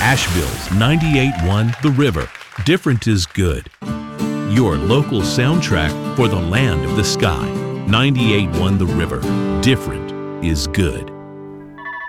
Asheville's 98.1 The River. Different is good. Your local soundtrack for the land of the sky. 98.1 The River. Different is good.